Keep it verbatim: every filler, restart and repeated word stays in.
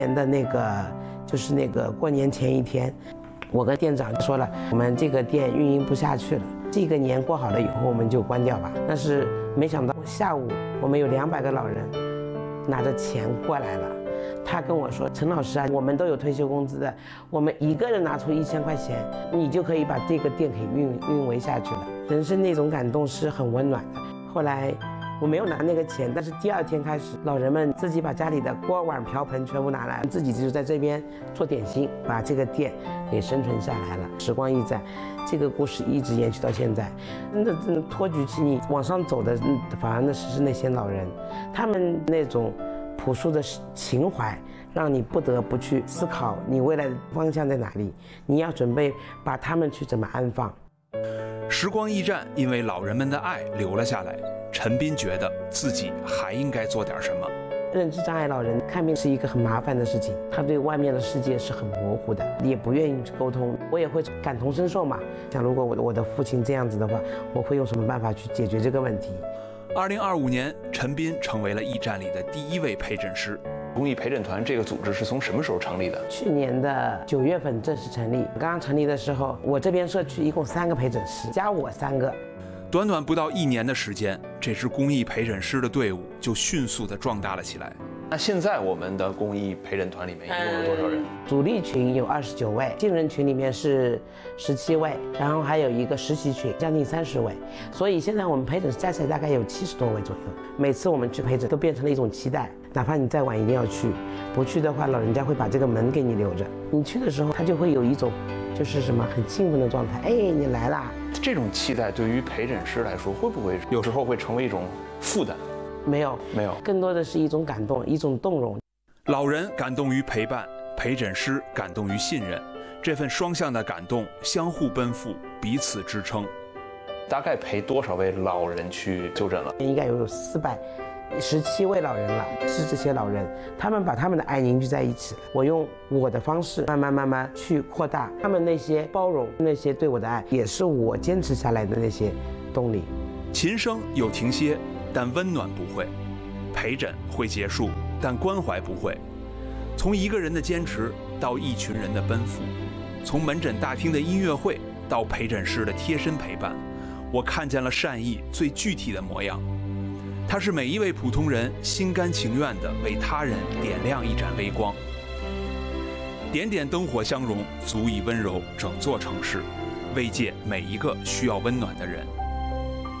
年的那个就是那个过年前一天，我跟店长说了，我们这个店运营不下去了，这个年过好了以后我们就关掉吧。但是没想到下午我们有两百个老人拿着钱过来了。他跟我说：“陈老师啊，我们都有退休工资的，我们一个人拿出一千块钱，你就可以把这个店给运运维下去了。”人生那种感动是很温暖的。后来我没有拿那个钱，但是第二天开始，老人们自己把家里的锅碗瓢盆全部拿来，自己就在这边做点心，把这个店给生存下来了。时光一展，这个故事一直延续到现在。真的，真的托举起你往上走的，反而那是那些老人，他们那种朴素的情怀，让你不得不去思考你未来的方向在哪里，你要准备把他们去怎么安放。 时光驿站因为老人们的爱留了下来，陈斌觉得自己还应该做点什么。 认知障碍老人看病是一个很麻烦的事情，他对外面的世界是很模糊的，也不愿意去沟通。我也会感同身受嘛，像如果我的我的父亲这样子的话，我会用什么办法去解决这个问题。 二零二五年，陈斌成为了驿站里的第一位陪诊师。 公益陪诊团这个组织是从什么时候成立的？ 去年的九月份正式成立。刚刚成立的时候，我这边社区一共三个陪诊师，加我三个。 短短不到一年的时间，这支公益陪诊师的队伍就迅速地壮大了起来。 那现在我们的公益陪诊团里面一共有多少人？ 主力群有二十九位，信任群里面是十七位，然后还有一个实习群，将近三十位。所以现在我们陪诊加起来大概有七十多位左右。每次我们去陪诊都变成了一种期待，哪怕你再晚一定要去，不去的话，老人家会把这个门给你留着。你去的时候，他就会有一种就是什么很兴奋的状态。哎，你来啦！ 这种期待对于陪诊师来说，会不会有时候会成为一种负担？ 没有， 没有， 更多的是一种感动，一种动容。 老人感动于陪伴，陪诊师感动于信任，这份双向的感动相互奔赴，彼此支撑。 大概陪多少位老人去就诊了？ 应该有四百十七位老人了。是这些老人，他们把他们的爱凝聚在一起。我用我的方式慢慢慢慢去扩大他们那些包容，那些对我的爱，也是我坚持下来的那些动力。 琴声有停歇，但温暖不会；陪诊会结束，但关怀不会。从一个人的坚持到一群人的奔赴，从门诊大厅的音乐会到陪诊师的贴身陪伴，我看见了善意最具体的模样。它是每一位普通人心甘情愿地为他人点亮一盏微光。点点灯火相融，足以温柔整座城市，慰藉每一个需要温暖的人。